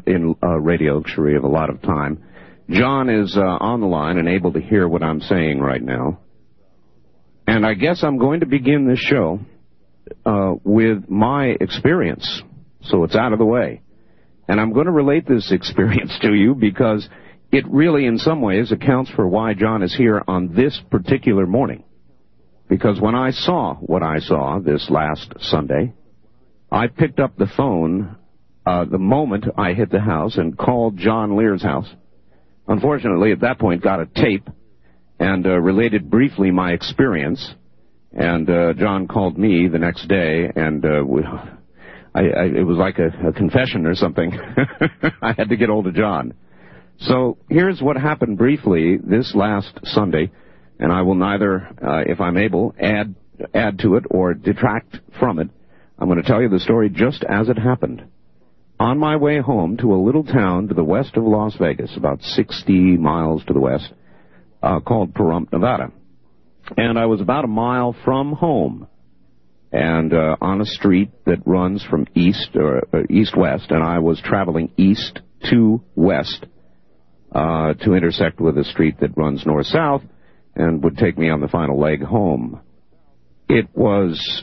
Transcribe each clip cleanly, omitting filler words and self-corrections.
in radio luxury of a lot of time. John is on the line and able to hear what I'm saying right now. And I guess I'm going to begin this show with my experience, so it's out of the way. And I'm going to relate this experience to you because it really, in some ways, accounts for why John is here on this particular morning. Because when I saw what I saw this last Sunday, I picked up the phone the moment I hit the house and called John Lear's house. Unfortunately, at that point, got a tape and related briefly my experience. And John called me the next day, and it was like a confession or something. I had to get hold of John. So here's what happened briefly this last Sunday, and I will neither, if I'm able, add to it or detract from it. I'm going to tell you the story just as it happened. On my way home to a little town to the west of Las Vegas, about 60 miles to the west, called Pahrump, Nevada. And I was about a mile from home, and on a street that runs from east-west, and I was traveling east to west to intersect with a street that runs north-south and would take me on the final leg home. It was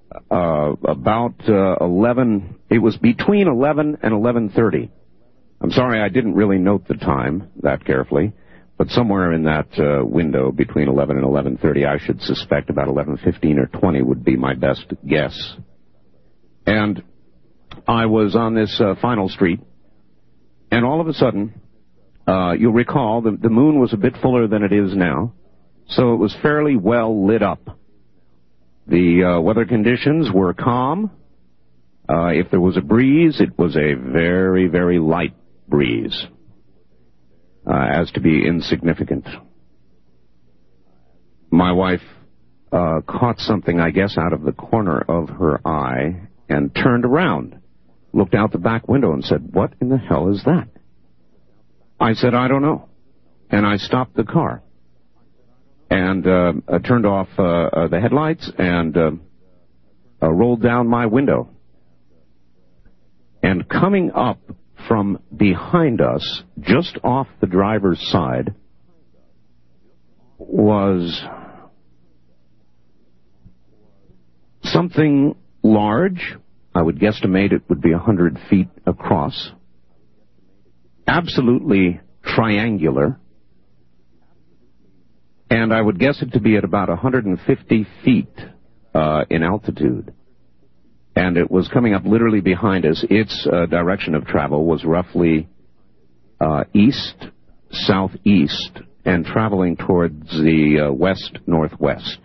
about 11, it was between 11 and 11:30. I'm sorry I didn't really note the time that carefully, but somewhere in that window between 11 and 11:30, I should suspect about 11:15 or 20 would be my best guess. And I was on this final street, and all of a sudden, you'll recall the moon was a bit fuller than it is now, so it was fairly well lit up. The weather conditions were calm. If there was a breeze, it was a very, very light breeze, as to be insignificant. My wife caught something, I guess, out of the corner of her eye and turned around, looked out the back window and said, "What in the hell is that?" I said, "I don't know." And I stopped the car and turned off the headlights and rolled down my window. And coming up from behind us, just off the driver's side, was something large. I would guesstimate it would be 100 feet across. Absolutely triangular. And I would guess it to be at about 150 feet in altitude. And it was coming up literally behind us. Its direction of travel was roughly east-southeast and traveling towards the west-northwest.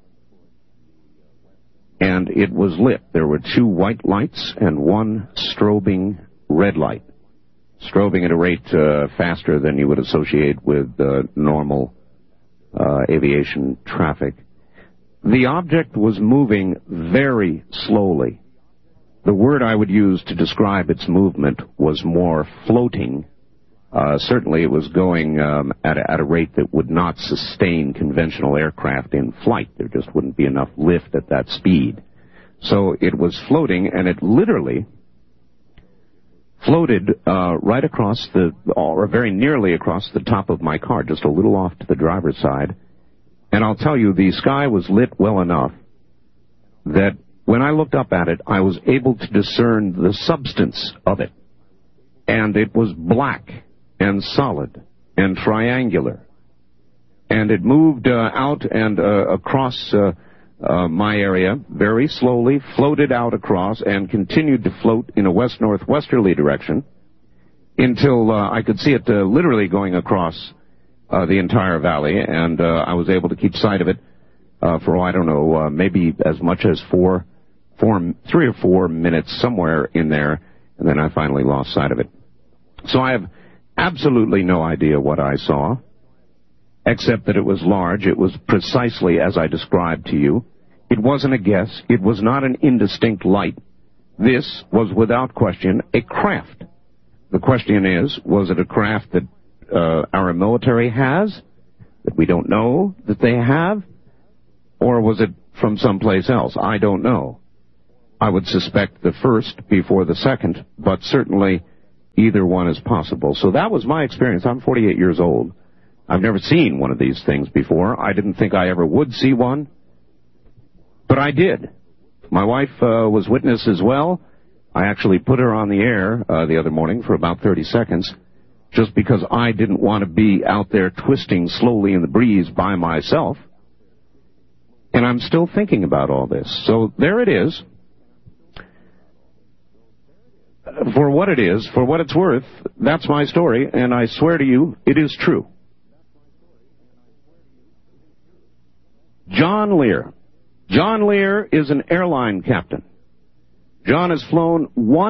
And it was lit. There were 2 white lights and 1 strobing red light. Strobing at a rate faster than you would associate with normal aviation traffic. The object was moving very slowly. The word I would use to describe its movement was more floating. Certainly it was going at a rate that would not sustain conventional aircraft in flight. There just wouldn't be enough lift at that speed. So it was floating, and it literally floated right across or very nearly across the top of my car, just a little off to the driver's side. And I'll tell you, the sky was lit well enough that when I looked up at it, I was able to discern the substance of it. And it was black and solid and triangular. And it moved out and across my area very slowly, floated out across, and continued to float in a west-northwesterly direction until I could see it literally going across the entire valley, and I was able to keep sight of it for, I don't know, maybe as much as 3 or 4 minutes, somewhere in there, and then I finally lost sight of it. So I have absolutely no idea what I saw, except that it was large. It was precisely as I described to you. It wasn't a guess. It was not an indistinct light. This was, without question, a craft. The question is, was it a craft that our military has, that we don't know that they have, or was it from someplace else? I don't know. I would suspect the first before the second, but certainly either one is possible. So that was my experience. I'm 48 years old. I've never seen one of these things before. I didn't think I ever would see one, but I did. My wife was witness as well. I actually put her on the air the other morning for about 30 seconds just because I didn't want to be out there twisting slowly in the breeze by myself. And I'm still thinking about all this. So there it is. For what it is, for what it's worth, that's my story, and I swear to you, it is true. John Lear. John Lear is an airline captain. John has flown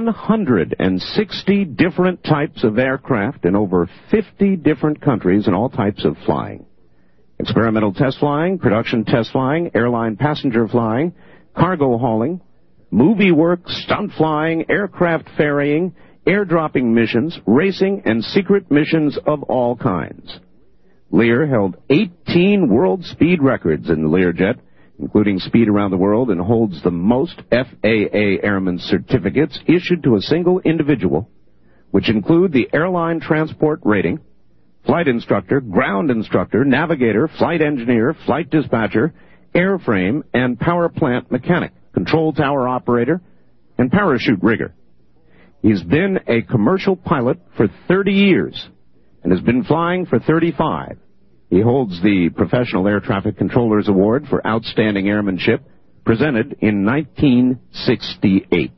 160 different types of aircraft in over 50 different countries in all types of flying. Experimental test flying, production test flying, airline passenger flying, cargo hauling, movie work, stunt flying, aircraft ferrying, airdropping missions, racing, and secret missions of all kinds. Lear held 18 world speed records in the Learjet, including speed around the world, and holds the most FAA airman certificates issued to a single individual, which include the airline transport rating, flight instructor, ground instructor, navigator, flight engineer, flight dispatcher, airframe and power plant mechanic, control tower operator, and parachute rigger. He's been a commercial pilot for 30 years and has been flying for 35. He holds the Professional Air Traffic Controllers Award for Outstanding Airmanship, presented in 1968.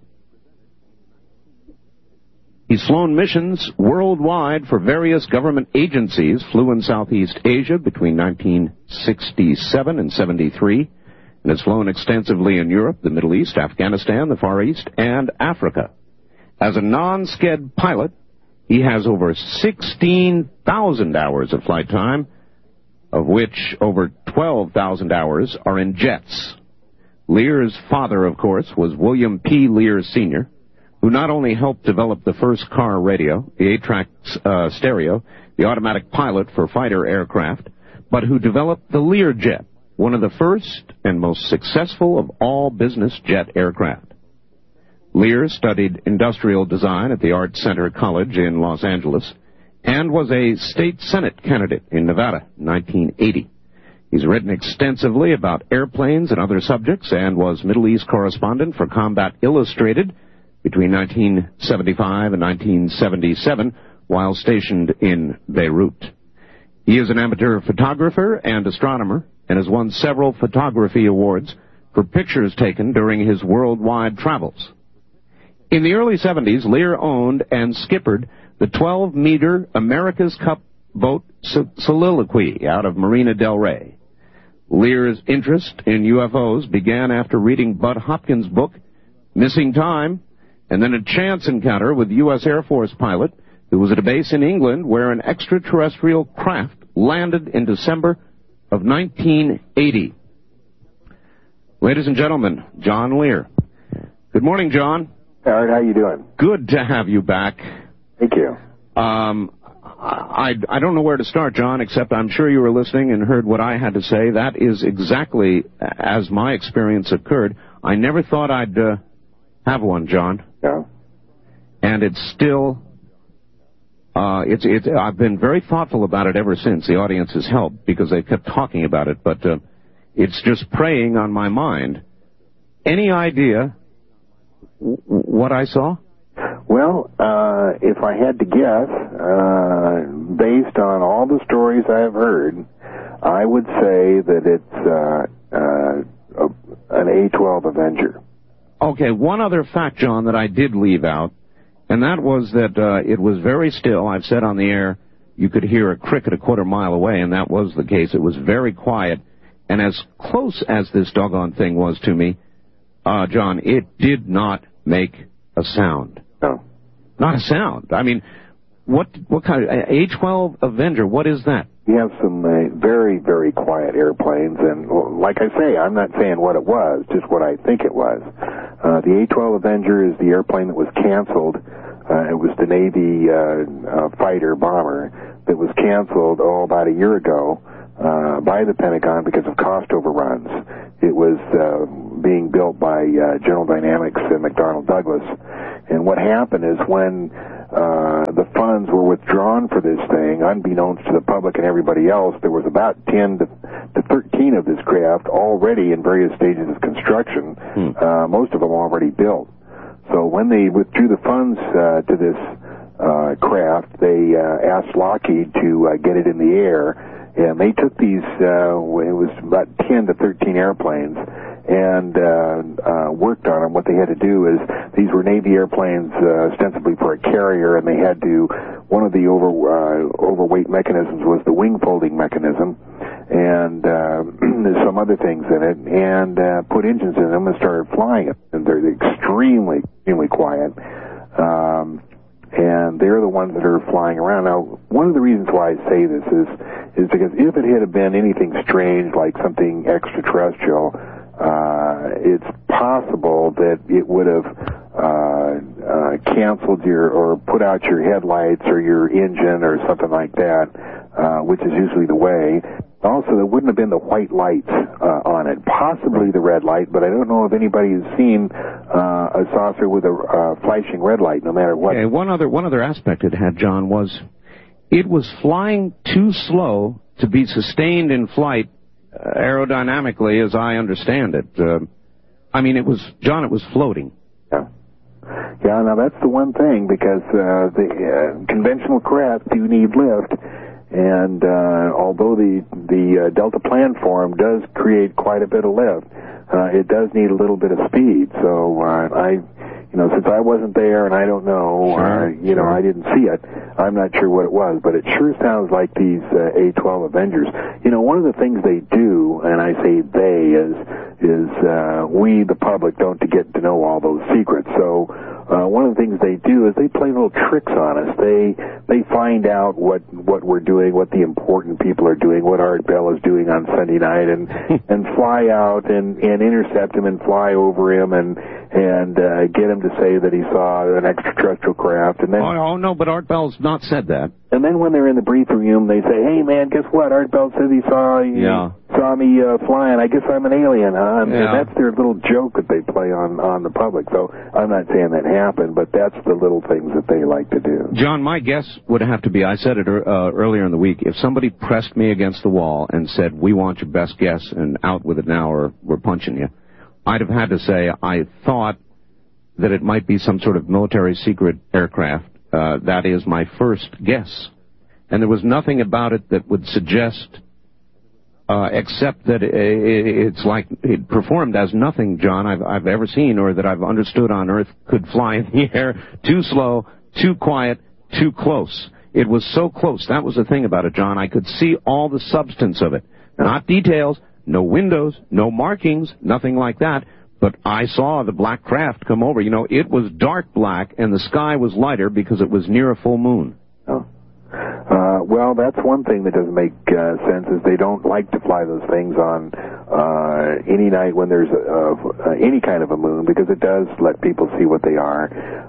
He's flown missions worldwide for various government agencies, flew in Southeast Asia between 1967 and 73, and has flown extensively in Europe, the Middle East, Afghanistan, the Far East, and Africa. As a non-sked pilot, he has over 16,000 hours of flight time, of which over 12,000 hours are in jets. Lear's father, of course, was William P. Lear Sr., who not only helped develop the first car radio, the 8-track stereo, the automatic pilot for fighter aircraft, but who developed the Learjet, one of the first and most successful of all business jet aircraft. Lear studied industrial design at the Art Center College in Los Angeles and was a state senate candidate in Nevada in 1980. He's written extensively about airplanes and other subjects and was Middle East correspondent for Combat Illustrated between 1975 and 1977 while stationed in Beirut. He is an amateur photographer and astronomer and has won several photography awards for pictures taken during his worldwide travels. In the early 70s, Lear owned and skippered the 12-meter America's Cup boat Soliloquy out of Marina del Rey. Lear's interest in UFOs began after reading Bud Hopkins' book, Missing Time, and then a chance encounter with U.S. Air Force pilot who was at a base in England where an extraterrestrial craft landed in December of 1980. Ladies and gentlemen, John Lear. Good morning, John. Art, how you doing? Good to have you back. Thank you. I don't know where to start, John, except I'm sure you were listening and heard what I had to say. That is exactly as my experience occurred. I never thought I'd have one, John. Yeah. And it's still, I've been very thoughtful about it ever since. The audience has helped because they kept talking about it, but it's just preying on my mind. Any idea what I saw? Well, if I had to guess, based on all the stories I have heard, I would say that it's an A-12 Avenger. Okay, one other fact, John, that I did leave out, and that was that it was very still. I've said on the air you could hear a cricket a quarter mile away, and that was the case. It was very quiet, and as close as this doggone thing was to me, John, it did not make a sound. No. Not a sound. I mean, what kind of A-12 Avenger, what is that? We have some very, very quiet airplanes, and like I say, I'm not saying what it was, just what I think it was. The A-12 Avenger is the airplane that was canceled. It was the Navy fighter bomber that was canceled, about a year ago by the Pentagon because of cost overruns. It was being built by General Dynamics and McDonnell Douglas, And what happened is when the funds were withdrawn for this thing, unbeknownst to the public and everybody else, there was about 10 to 13 of this craft already in various stages of construction, most of them already built. So when they withdrew the funds to this craft, they asked Lockheed to get it in the air, and they took these, it was about 10 to 13 airplanes, and worked on them. What they had to do is, these were Navy airplanes ostensibly for a carrier, and they had to, one of the overweight mechanisms was the wing folding mechanism, and there's some other things in it, and put engines in them and started flying it. And they're extremely, extremely quiet. And they're the ones that are flying around. Now, one of the reasons why I say this is because if it had been anything strange, like something extraterrestrial, it's possible that it would have canceled or put out your headlights or your engine or something like that, which is usually the way. Also, there wouldn't have been the white lights on it, possibly the red light, but I don't know if anybody has seen a saucer with a flashing red light, no matter what. Okay, one other aspect it had, John, was it was flying too slow to be sustained in flight aerodynamically, as I understand it. I mean, it was floating. Yeah. Yeah, now that's the one thing, because the conventional craft do need lift. And although the Delta Planform does create quite a bit of lift, it does need a little bit of speed. So since I wasn't there and I don't know, sure. I didn't see it, I'm not sure what it was, but it sure sounds like these A-12 Avengers. One of the things they do, and I say they, is we, the public, don't get to know all those secrets. So one of the things they do is they play little tricks on us. They find out what we're doing, what the important people are doing, what Art Bell is doing on Sunday night, and fly out and intercept him and fly over him and get him to say that he saw an extraterrestrial craft. And then no, but Art Bell's not said that. And then when they're in the briefing room, they say, "Hey man, guess what? Art Bell said he saw me flying. I guess I'm an alien, huh?" And that's their little joke that they play on the public. So I'm not saying that happened, but that's the little things that they like to do. John, my guess would have to be, I said it earlier in the week, if somebody pressed me against the wall and said, "We want your best guess and out with it now or we're punching you," I'd have had to say I thought that it might be some sort of military secret aircraft. That is my first guess. And there was nothing about it that would suggest, except that it's like it performed as nothing, John, I've ever seen or that I've understood on Earth could fly in the air. Too slow, too quiet, too close. It was so close. That was the thing about it, John. I could see all the substance of it. Not details, no windows, no markings, nothing like that. But I saw the black craft come over. It was dark black, and the sky was lighter because it was near a full moon. Oh. Well, that's one thing that doesn't make sense, is they don't like to fly those things on any night when there's any kind of a moon, because it does let people see what they are.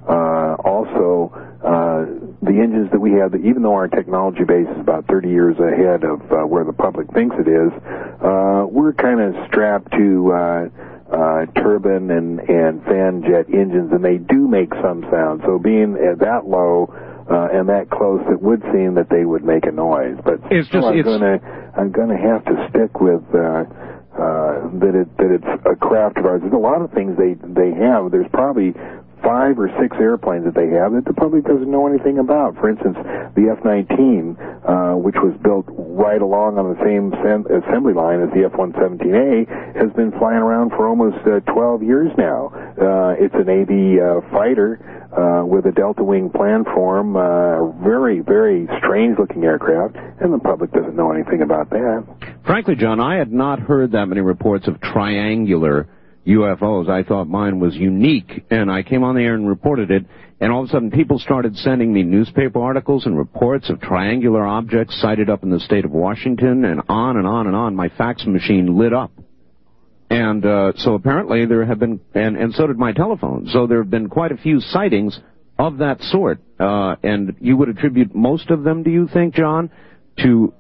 Also, the engines that we have, even though our technology base is about 30 years ahead of where the public thinks it is, we're kind of strapped to turbine and fan jet engines, and they do make some sound. So being at that low and that close, it would seem that they would make a noise. But I'm gonna have to stick with that it's a craft of ours. There's a lot of things they have. There's probably 5 or 6 airplanes that they have that the public doesn't know anything about. For instance, the F-19, which was built right along on the same assembly line as the F-117A, has been flying around for almost 12 years now. It's a Navy fighter with a Delta Wing planform, very, very strange-looking aircraft, and the public doesn't know anything about that. Frankly, John, I had not heard that many reports of triangular UFOs. I thought mine was unique, and I came on the air and reported it, and all of a sudden people started sending me newspaper articles and reports of triangular objects sighted up in the state of Washington, and on and on and on. My fax machine lit up. And so apparently there have been, and so did my telephone, so there have been quite a few sightings of that sort. And you would attribute most of them, do you think, John, to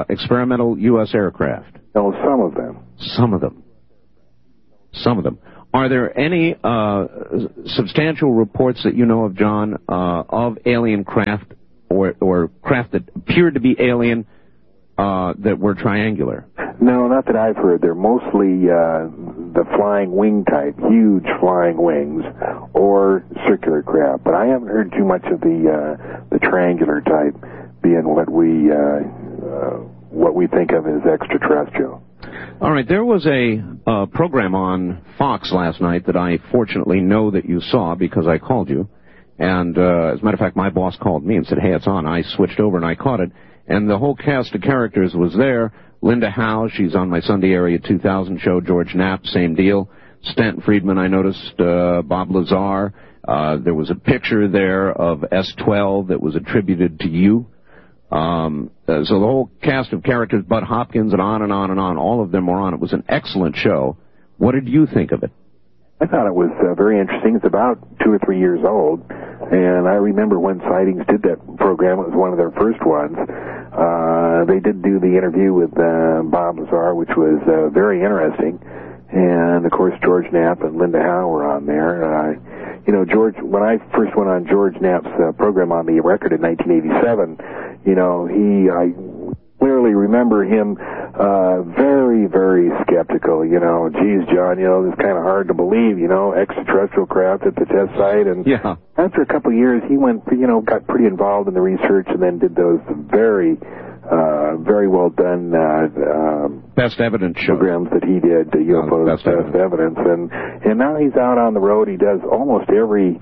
experimental U.S. aircraft? No, some of them. Some of them. Some of them. Are there any substantial reports that you know of, John, of alien craft or craft that appeared to be alien that were triangular? No, not that I've heard. They're mostly the flying wing type, huge flying wings, or circular craft. But I haven't heard too much of the triangular type being what we think of as extraterrestrial. All right, there was a program on Fox last night that I fortunately know that you saw because I called you. And as a matter of fact, my boss called me and said, hey, it's on. I switched over and I caught it. And the whole cast of characters was there. Linda Howe, she's on my Sunday Area 2000 show. George Knapp, same deal. Stanton Friedman, I noticed. Bob Lazar. There was a picture there of S-12 that was attributed to you. So the whole cast of characters, Bud Hopkins, and on and on and on, all of them were on. It was an excellent show. What did you think of it? I thought it was very interesting. It's about 2 or 3 years old, and I remember when Sightings did that program. It was one of their first ones. They did do the interview with Bob Lazar, which was very interesting, and of course George Knapp and Linda Howe were on there. George, when I first went on George Knapp's program on the record in 1987, I clearly remember him very, very skeptical. Geez, John, this is kind of hard to believe, extraterrestrial craft at the test site. And after a couple of years, he went, got pretty involved in the research and then did those very well done Best Evidence programs that he did, UFOs Best Evidence. And now he's out on the road. He does almost every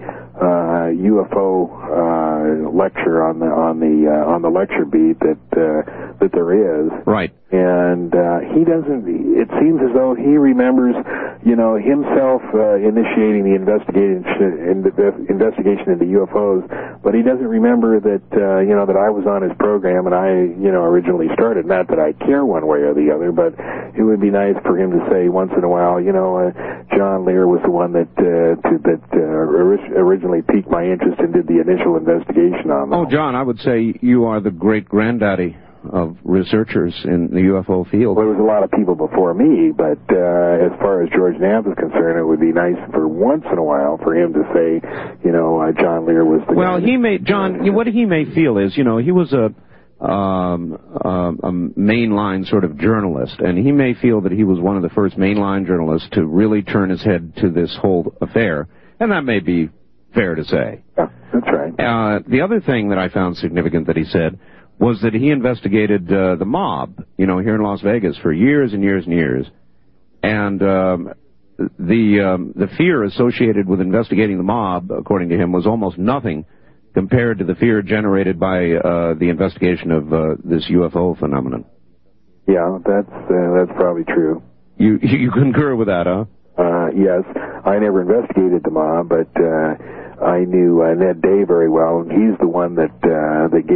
UFO lecture on the lecture beat that there is. Right. And he doesn't. It seems as though he remembers, himself initiating the investigation into UFOs, but he doesn't remember that that I was on his program and I originally started. Not that I care one way or the other, but it would be nice for him to say once in a while, John Lear was the one that originally piqued my interest and did the initial investigation on them. Oh, John, I would say you are the great granddaddy of researchers in the UFO field. Well, there was a lot of people before me, but as far as George Knapp is concerned, it would be nice for once in a while for him to say, John Lear was the Well, guy. What he may feel is, he was a mainline sort of journalist, and he may feel that he was one of the first mainline journalists to really turn his head to this whole affair, and that may be fair to say. Yeah, that's right. The other thing that I found significant that he said was that he investigated the mob, here in Las Vegas for years and years and years, and the fear associated with investigating the mob, according to him, was almost nothing compared to the fear generated by the investigation of this UFO phenomenon. Yeah, that's probably true. You concur with that, huh? Yes. I never investigated the mob, but I knew Ned Day very well, and he's the one that gave